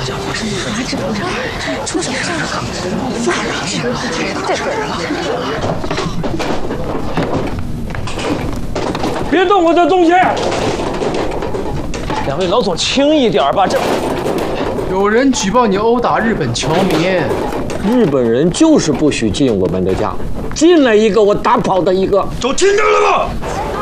家伙，啥指不上，出手上了，这个人了。 别动我的东西！两位老总，轻一点吧，这。 有人举报你殴打日本侨民。 日本人就是不许进我们的家，进来一个我打跑的一个， 都听到了吗？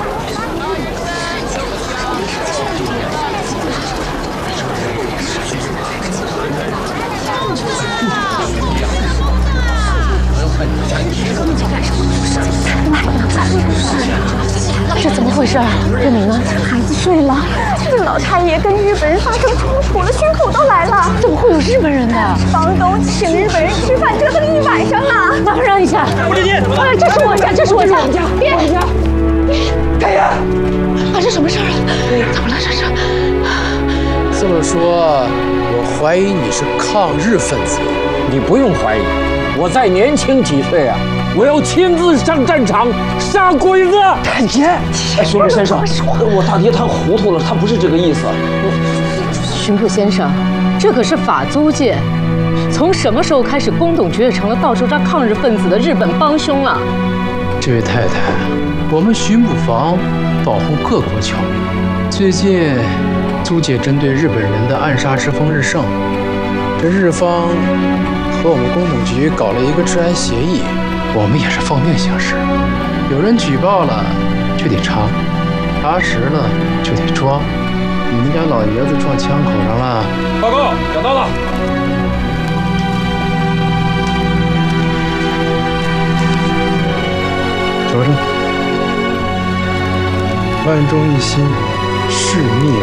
这怎么回事？月明呢？孩子睡了。这个老太爷跟日本人发生冲突了，亲口都来了。怎么会有日本人的？房东请日本人吃饭，折腾了一晚上了。马上让一下。 不理解， 哎，这是我家，这是我家。别！ 开呀！ 发生什么事儿了？怎么了？这是？ 这么说，我怀疑你是抗日分子。 你不用怀疑，我再年轻几岁啊，我要亲自上战场杀鬼子。 太监，哎，巡捕先生，我大爹他糊涂了，他不是这个意思。 巡捕先生，这可是法租界，从什么时候开始，宫董局也成了到处抓抗日分子的日本帮凶啊？ 这位太太，我们巡捕房保护各国侨民，最近租界针对日本人的暗杀之风日盛，这日方和我们宫董局搞了一个治安协议，我们也是奉命行事。有人举报了就得查，查实了就得装。你们家老爷子撞枪口上了。 报告，找到了。 瞅瞅，万众一心，誓灭